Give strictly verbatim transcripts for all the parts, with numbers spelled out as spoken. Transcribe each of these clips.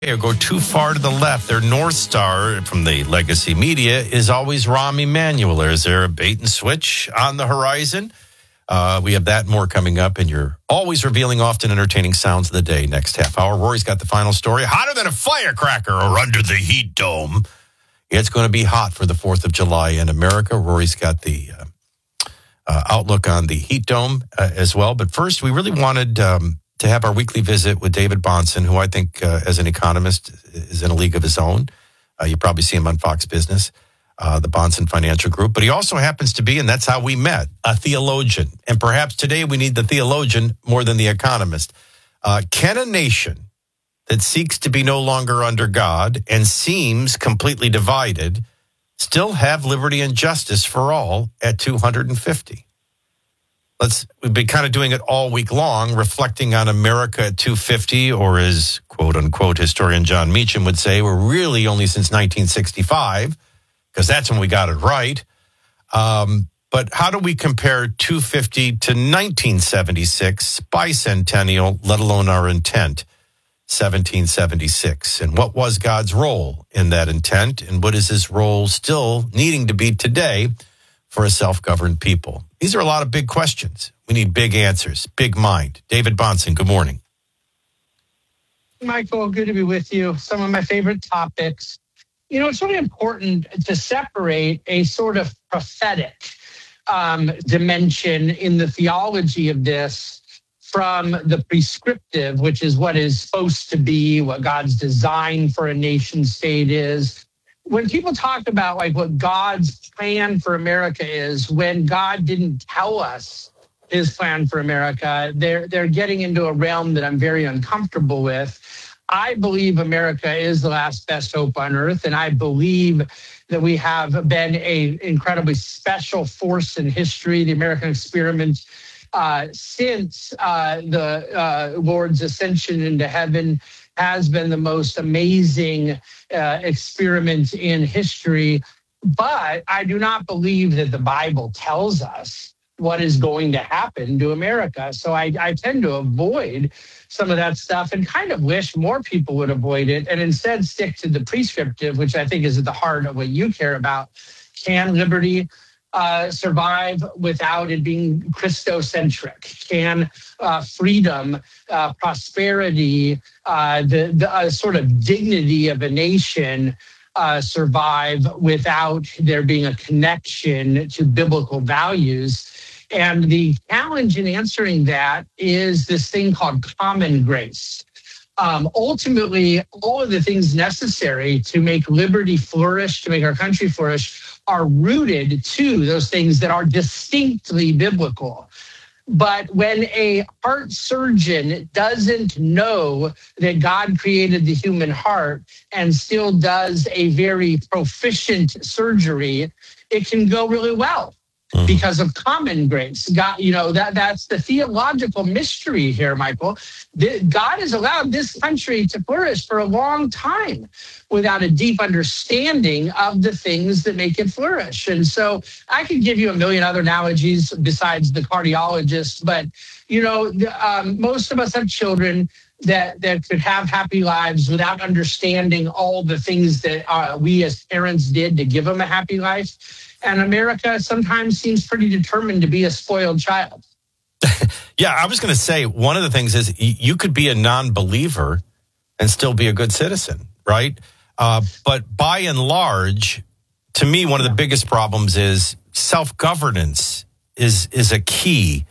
or go too far to the left. Their North Star from the legacy media is always Rahm Emanuel. Is there a bait and switch on the horizon? Uh, we have that and more coming up, and you're always revealing, often entertaining sounds of the day next half hour. Rory's got the final story. Hotter than a firecracker or under the heat dome. It's going to be hot for the fourth of July in America. Rory's got the uh, uh, outlook on the heat dome uh, as well. But first, we really wanted um, to have our weekly visit with David Bahnsen, who I think, uh, as an economist, is in a league of his own. Uh, you probably see him on Fox Business. Uh, the Bahnsen Financial Group, but he also happens to be, and that's how we met, a theologian. And perhaps today we need the theologian more than the economist. Uh, can a nation that seeks to be no longer under God and seems completely divided still have liberty and justice for all at two hundred fifty? Let's, we've been kind of doing it all week long, reflecting on America at two fifty, or as quote unquote historian John Meacham would say, we're really only since nineteen sixty-five. Because that's when we got it right. Um, but how do we compare two fifty to nineteen seventy-six bicentennial, let alone our intent, seventeen seventy-six? And what was God's role in that intent? And what is his role still needing to be today for a self-governed people? These are a lot of big questions. We need big answers, big mind. David Bahnsen, good morning. Michael, good to be with you. Some of my favorite topics. You know, it's really important to separate a sort of prophetic um, dimension in the theology of this from the prescriptive, which is what is supposed to be, what God's design for a nation state is. When people talk about like what God's plan for America is, when God didn't tell us his plan for America, they're they're getting into a realm that I'm very uncomfortable with. I believe America is the last best hope on earth, and I believe that we have been an incredibly special force in history, the American experiment, uh, since uh, the uh, Lord's ascension into heaven has been the most amazing uh, experiment in history. But I do not believe that the Bible tells us what is going to happen to America. So I, I tend to avoid some of that stuff and kind of wish more people would avoid it and instead stick to the prescriptive, which I think is at the heart of what you care about. Can liberty uh, survive without it being Christocentric? Can uh, freedom, uh, prosperity, uh, the, the uh, sort of dignity of a nation uh, survive without there being a connection to biblical values? And the challenge in answering that is this thing called common grace. Um, ultimately, all of the things necessary to make liberty flourish, to make our country flourish, are rooted to those things that are distinctly biblical. But when a heart surgeon doesn't know that God created the human heart and still does a very proficient surgery, it can go really well. Because of common grace. God, you know, that that's the theological mystery here, Michael. The, God has allowed this country to flourish for a long time without a deep understanding of the things that make it flourish. And so I could give you a million other analogies besides the cardiologist, but, you know, um, most of us have children that, that could have happy lives without understanding all the things that uh, we as parents did to give them a happy life. And America sometimes seems pretty determined to be a spoiled child. Yeah, I was going to say, one of the things is you could be a non-believer and still be a good citizen, right? Uh, but by and large, to me, one of the biggest problems is self-governance is is a key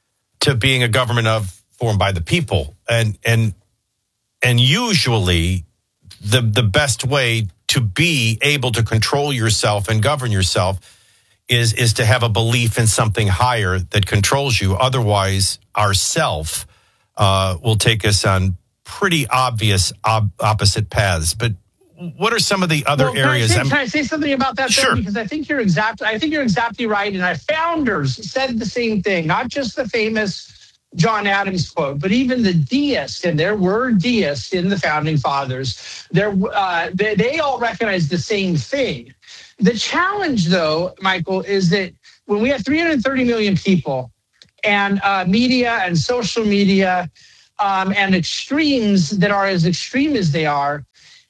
to being a government of formed by the people. And and and usually the the best way to be able to control yourself and govern yourself is, is to have a belief in something higher that controls you. Otherwise, our self uh, will take us on pretty obvious ob- opposite paths. But what are some of the other well, areas? Can I, say, can I say something about that? Sure. Though? Because I think you're exactly. I think you're exactly right. And our founders said the same thing. Not just the famous John Adams quote, but even the deists, and there were deists in the founding fathers, there uh, they, they all recognize the same thing. The challenge, though, Michael, is that when we have three hundred thirty million people and uh, media and social media um, and extremes that are as extreme as they are,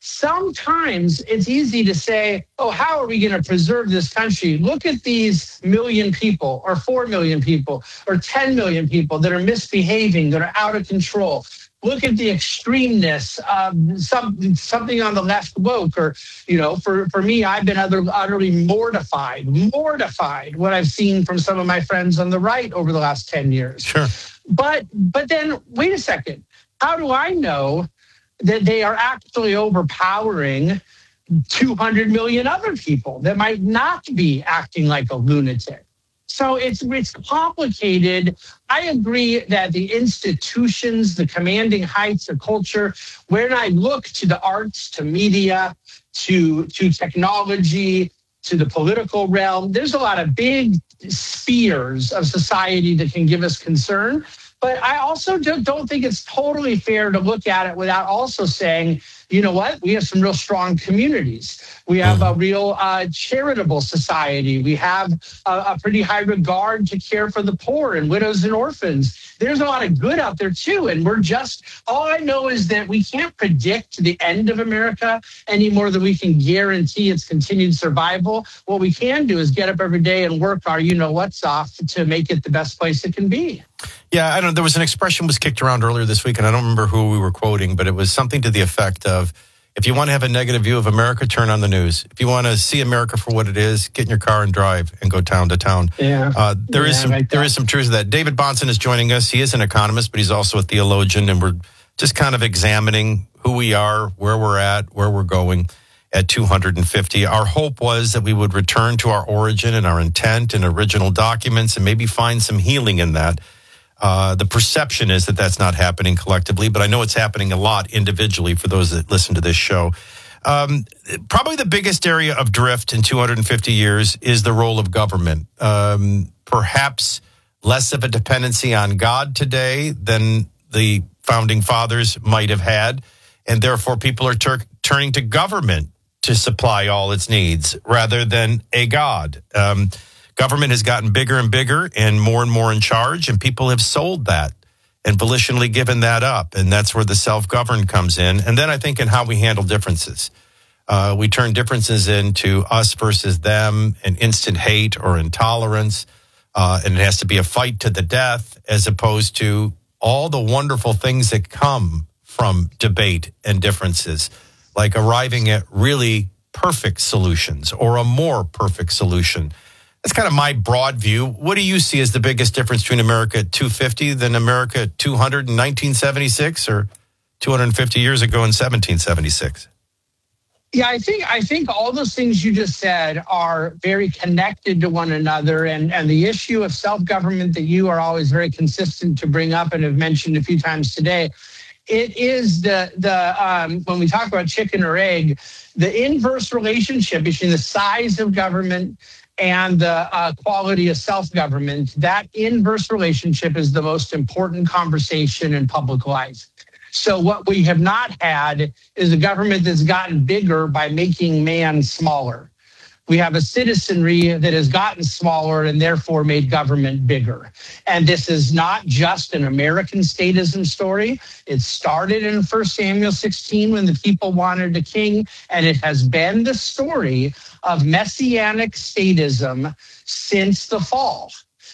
sometimes it's easy to say, oh, how are we going to preserve this country? Look at these million people or four million people or ten million people that are misbehaving, that are out of control. Look at the extremeness of some, something on the left woke, or, you know, for, for me, I've been utterly, utterly mortified, mortified what I've seen from some of my friends on the right over the last ten years. Sure. But, but then, wait a second. How do I know that they are actually overpowering two hundred million other people that might not be acting like a lunatic? So it's it's complicated. I agree that the institutions, the commanding heights of culture, when I look to the arts, to media, to, to technology, to the political realm, there's a lot of big spheres of society that can give us concern. But I also don't, don't think it's totally fair to look at it without also saying, you know what, we have some real strong communities. We have a real uh, charitable society. We have a, a pretty high regard to care for the poor and widows and orphans. There's a lot of good out there too. And we're just, all I know is that we can't predict the end of America any more than we can guarantee its continued survival. What we can do is get up every day and work our you-know-what's off to make it the best place it can be. Yeah, I don't know. There was an expression was kicked around earlier this week, and I don't remember who we were quoting, but it was something to the effect of, if you want to have a negative view of America, turn on the news. If you want to see America for what it is, get in your car and drive and go town to town. Yeah, uh, there yeah, is some like there is some truth to that. David Bahnsen is joining us. He is an economist, but he's also a theologian, and we're just kind of examining who we are, where we're at, where we're going at two hundred fifty. Our hope was that we would return to our origin and our intent and original documents and maybe find some healing in that. Uh, the perception is that that's not happening collectively, but I know it's happening a lot individually for those that listen to this show. Um, probably the biggest area of drift in two hundred fifty years is the role of government. Um, perhaps less of a dependency on God today than the founding fathers might have had, and therefore people are tur- turning to government to supply all its needs rather than a God. Um Government has gotten bigger and bigger and more and more in charge, and people have sold that and volitionally given that up. And that's where the self-govern comes in. And then I think in how we handle differences. Uh, we turn differences into us versus them and instant hate or intolerance. Uh, and it has to be a fight to the death as opposed to all the wonderful things that come from debate and differences, like arriving at really perfect solutions or a more perfect solution. That's kind of my broad view. What do you see as the biggest difference between America at two fifty than America at two hundred in nineteen seventy-six or two hundred fifty years ago in seventeen seventy-six? Yeah, I think I think all those things you just said are very connected to one another. And, and the issue of self-government that you are always very consistent to bring up and have mentioned a few times today, it is the, the um, when we talk about chicken or egg, the inverse relationship between the size of government and the uh, quality of self-government. That inverse relationship is the most important conversation in public life. So what we have not had is a government that's gotten bigger by making man smaller. We have a citizenry that has gotten smaller and therefore made government bigger. And this is not just an American statism story. It started in First Samuel sixteen when the people wanted a king, and it has been the story of messianic statism since the fall.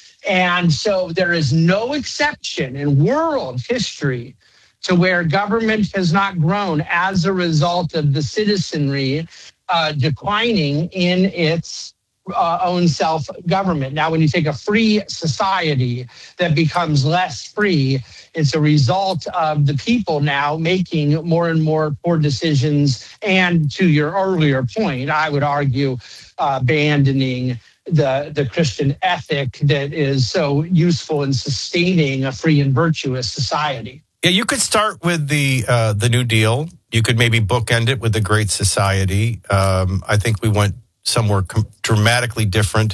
And so there is no exception in world history to where government has not grown as a result of the citizenry uh, declining in its uh, own self-government. Now, when you take a free society that becomes less free, it's a result of the people now making more and more poor decisions. And to your earlier point, I would argue uh, abandoning the, the Christian ethic that is so useful in sustaining a free and virtuous society. Yeah, you could start with the uh, the New Deal. You could maybe bookend it with the Great Society. Um, I think we went somewhere com- dramatically different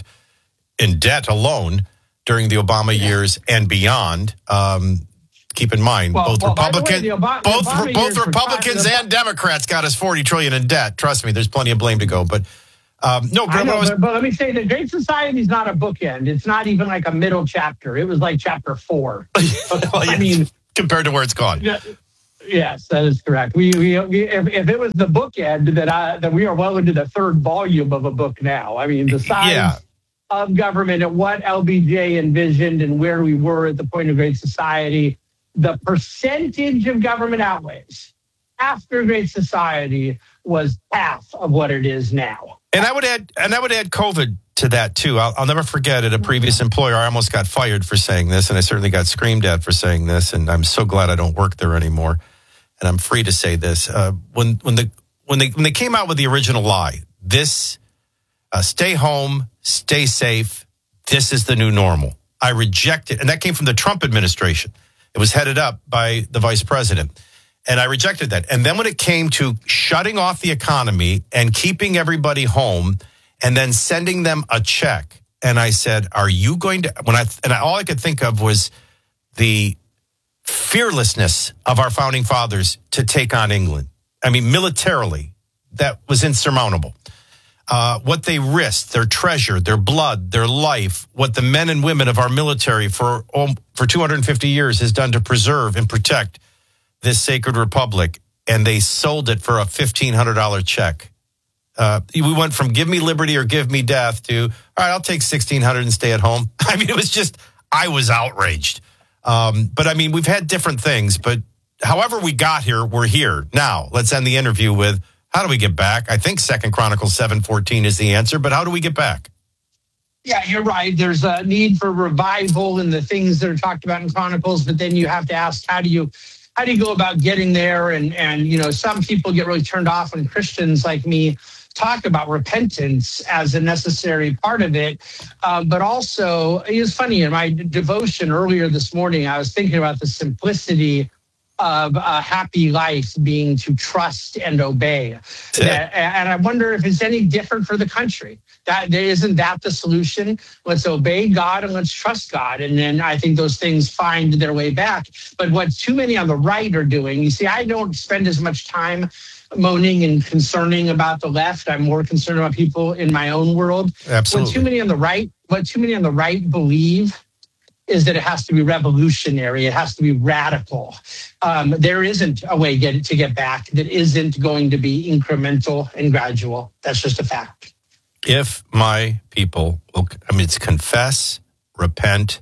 in debt alone during the Obama yeah. years and beyond. Um, keep in mind, well, both, well, Republican, way, Obama, both, both Republicans and Democrats got us forty trillion dollars in debt. Trust me, there's plenty of blame to go. But um, no, but, I know, was, but, but let me say the Great Society is not a bookend. It's not even like a middle chapter. It was like chapter four. well, I mean, compared to where it's gone. Yeah. Yes, that is correct. We, we, we if, if it was the bookend, that I that we are well into the third volume of a book now. I mean, the size Yeah. of government and what L B J envisioned and where we were at the point of Great Society, the percentage of government outlays after Great Society was half of what it is now. And I would add, and I would add COVID to that too. I'll, I'll never forget at a previous employer, I almost got fired for saying this, and I certainly got screamed at for saying this. And I'm so glad I don't work there anymore, and I'm free to say this. Uh, when when the when they when they came out with the original lie, this uh, stay home, stay safe. This is the new normal. I reject it, and that came from the Trump administration. It was headed up by the vice president. And I rejected that. And then when it came to shutting off the economy and keeping everybody home and then sending them a check, and I said, are you going to, when I, and I, all I could think of was the fearlessness of our founding fathers to take on England. I mean, militarily, that was insurmountable. Uh, what they risked, their treasure, their blood, their life, what the men and women of our military for, for two hundred fifty years has done to preserve and protect this sacred republic, and they sold it for a fifteen hundred dollars check. Uh, we went from give me liberty or give me death to, all right, I'll take sixteen hundred dollars and stay at home. I mean, it was just, I was outraged. Um, but I mean, we've had different things, but however we got here, we're here. Now, let's end the interview with, how do we get back? I think Second Chronicles seven fourteen is the answer, but how do we get back? Yeah, you're right. There's a need for revival in the things that are talked about in Chronicles, but then you have to ask, how do you How do you go about getting there? And, and, you know, some people get really turned off when Christians like me talk about repentance as a necessary part of it. Uh, but also, it was funny, in my devotion earlier this morning, I was thinking about the simplicity of a happy life being to trust and obey. That, and I wonder if it's any different for the country. That isn't that the solution? Let's obey God and let's trust God. And then I think those things find their way back. But what too many on the right are doing, you see, I don't spend as much time moaning and concerning about the left. I'm more concerned about people in my own world. Absolutely. What too many on the right, what too many on the right believe is that it has to be revolutionary. It has to be radical. Um, there isn't a way get, to get back that isn't going to be incremental and gradual. That's just a fact. If my people will, I mean, it's confess, repent,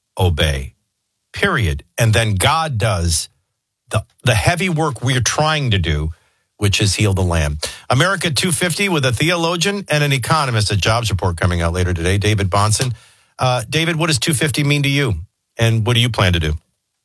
obey, period. And then God does the, the heavy work we're trying to do, which is heal the land. America two fifty with a theologian and an economist. A jobs report coming out later today, David Bahnsen. Uh, David, what does two fifty mean to you? And what do you plan to do?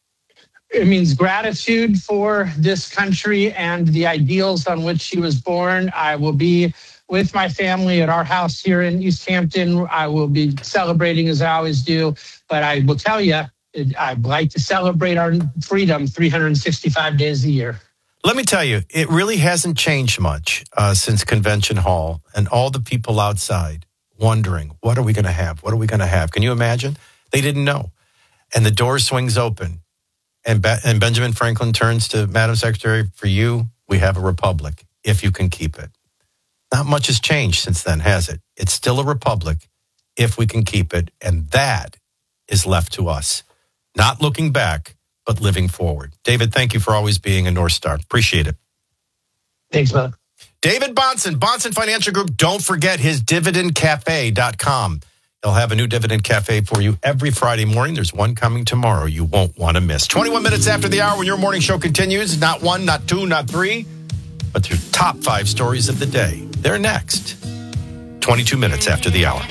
It means gratitude for this country and the ideals on which she was born. I will be with my family at our house here in East Hampton. I will be celebrating as I always do. But I will tell you, I'd like to celebrate our freedom three hundred sixty-five days a year. Let me tell you, it really hasn't changed much uh, since Convention Hall and all the people outside wondering, what are we going to have? What are we going to have? Can you imagine? They didn't know. And the door swings open. And, Be- and Benjamin Franklin turns to Madam Secretary, for you, we have a republic, if you can keep it. Not much has changed since then, has it? It's still a republic, if we can keep it. And that is left to us. Not looking back, but living forward. David, thank you for always being a North Star. Appreciate it. Thanks, brother. David Bahnsen, Bahnsen Financial Group. Don't forget his dividend cafe dot com. They'll have a new Dividend Cafe for you every Friday morning. There's one coming tomorrow you won't want to miss. twenty-one minutes after the hour when your morning show continues. Not one, not two, not three, but your top five stories of the day. They're next. twenty-two minutes after the hour.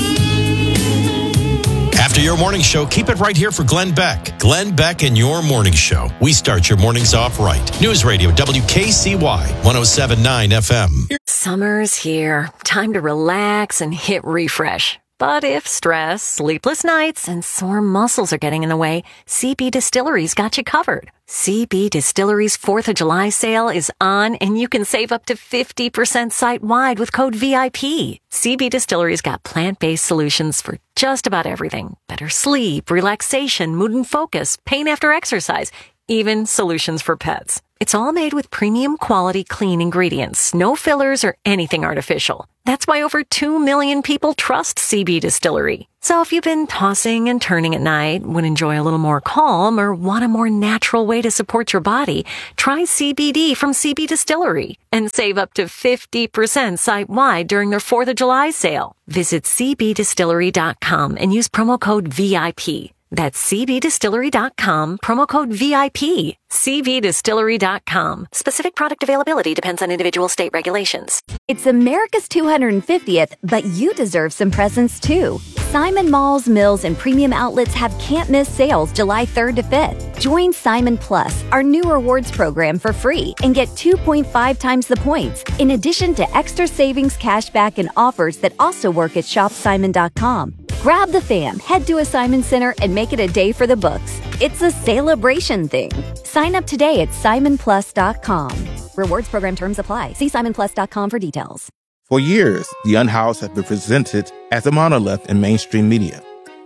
After your morning show, keep it right here for Glenn Beck. Glenn Beck and your morning show. We start your mornings off right. News Radio, W K C Y, one oh seven point nine F M. Summer's here. Time to relax and hit refresh. But if stress, sleepless nights, and sore muscles are getting in the way, C B Distillery's got you covered. C B Distillery's fourth of July sale is on, and you can save up to fifty percent site-wide with code V I P. C B Distillery's got plant-based solutions for just about everything. Better sleep, relaxation, mood and focus, pain after exercise, even solutions for pets. It's all made with premium quality clean ingredients, no fillers or anything artificial. That's why over two million people trust C B Distillery. So if you've been tossing and turning at night, would enjoy a little more calm, or want a more natural way to support your body, try C B D from C B Distillery and save up to fifty percent site-wide during their fourth of July sale. Visit c b distillery dot com and use promo code V I P. That's c b distillery dot com, promo code V I P. c b distillery dot com. Specific product availability depends on individual state regulations. It's America's two hundred fiftieth, but you deserve some presents too. Simon Malls, Mills, and premium outlets have can't-miss sales July third to fifth. Join Simon Plus, our new rewards program, for free and get two point five times the points, in addition to extra savings, cashback, and offers that also work at shop simon dot com. Grab the fam, head to a Simon Center, and make it a day for the books. It's a celebration thing. Sign up today at simon plus dot com. Rewards program terms apply. See simon plus dot com for details. For years, The Unhoused has been presented as a monolith in mainstream media.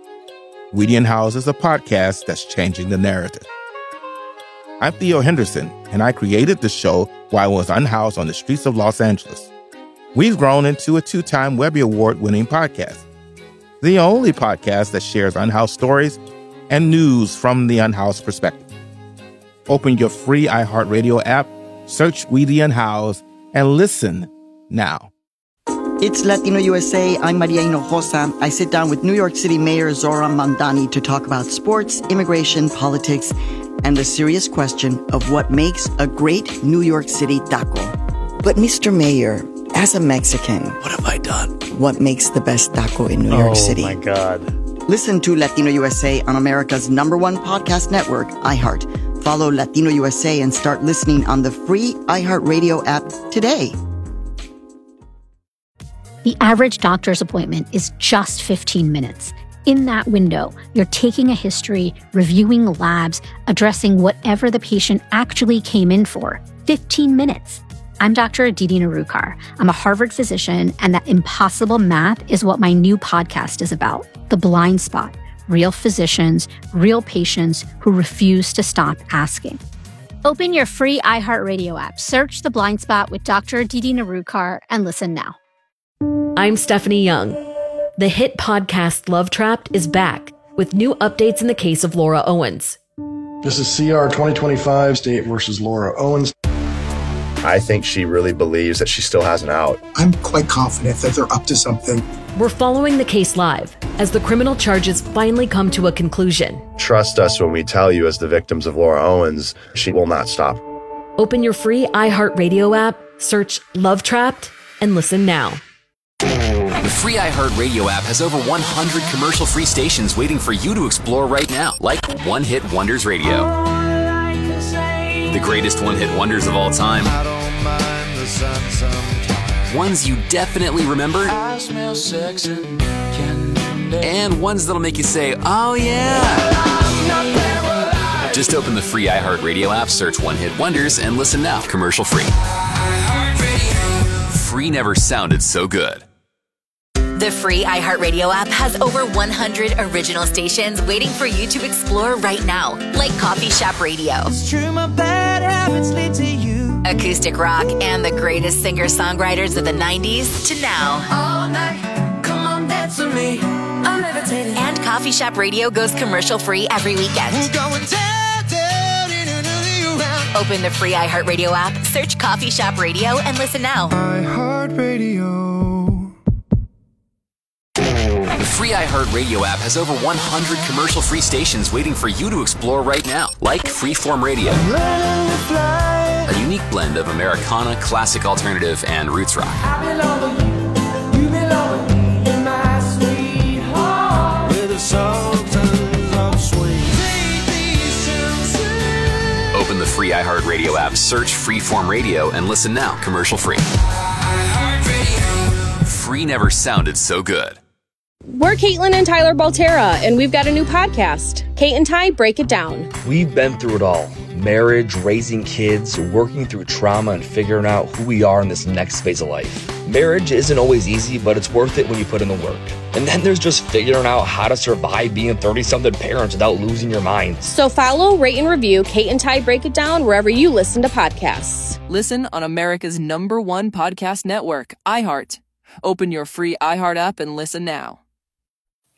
We the Unhoused is a podcast that's changing the narrative. I'm Theo Henderson, and I created the show while I was unhoused on the streets of Los Angeles. We've grown into a two-time Webby Award-winning podcast, the only podcast that shares unhoused stories and news from the unhoused perspective. Open your free iHeartRadio app, search We the Unhoused, and listen now. It's Latino U S A. I'm Maria Hinojosa. I sit down with New York City Mayor Zohran Mamdani to talk about sports, immigration, politics, and the serious question of what makes a great New York City taco. But Mister Mayor, as a Mexican, what have I done? What makes the best taco in New oh, York City? Oh, my God. Listen to Latino U S A on America's number one podcast network, iHeart. Follow Latino U S A and start listening on the free iHeartRadio app today. The average doctor's appointment is just fifteen minutes. In that window, you're taking a history, reviewing labs, addressing whatever the patient actually came in for. fifteen minutes. I'm Doctor Aditi Narukar. I'm a Harvard physician, and that impossible math is what my new podcast is about. The Blind Spot. Real physicians, real patients who refuse to stop asking. Open your free iHeartRadio app, search The Blind Spot with Doctor Aditi Narukar, and listen now. I'm Stephanie Young. The hit podcast Love Trapped is back with new updates in the case of Laura Owens. This is C R twenty twenty-five, State versus Laura Owens. I think she really believes that she still has an out. I'm quite confident that they're up to something. We're following the case live as the criminal charges finally come to a conclusion. Trust us when we tell you, as the victims of Laura Owens, she will not stop. Open your free iHeartRadio app, search Love Trapped, and listen now. The free iHeartRadio app has over one hundred commercial-free stations waiting for you to explore right now, like One Hit Wonders Radio. The greatest one-hit wonders of all time. I don't mind the sun sometimes. Ones you definitely remember. I smell sex and candy. And ones that'll make you say, oh yeah. Just open the free iHeartRadio app, search One Hit Wonders, and listen now, commercial-free. Free never sounded so good. The free iHeartRadio app has over one hundred original stations waiting for you to explore right now, like Coffee Shop Radio, it's true, my bad habits lead to you, acoustic rock, and the greatest singer-songwriters of the nineties to now. All night, come on, dance with me, I'm levitating. And Coffee Shop Radio goes commercial-free every weekend. We're going down, down, in another round. Open the free iHeartRadio app, search Coffee Shop Radio, and listen now. iHeartRadio. The free iHeartRadio app has over one hundred commercial-free stations waiting for you to explore right now, like Freeform Radio, a unique blend of Americana, classic alternative, and roots rock. I belong with you, you belong with me, in my sweet home, with the sultans of swing. Open the free iHeartRadio app, search Freeform Radio, and listen now, commercial-free. Free never sounded so good. We're Caitlin and Tyler Baltera, and we've got a new podcast, Kate and Ty Break It Down. We've been through it all. Marriage, raising kids, working through trauma, and figuring out who we are in this next phase of life. Marriage isn't always easy, but it's worth it when you put in the work. And then there's just figuring out how to survive being thirty-something parents without losing your mind. So follow, rate, and review Kate and Ty Break It Down wherever you listen to podcasts. Listen on America's number one podcast network, iHeart. Open your free iHeart app and listen now.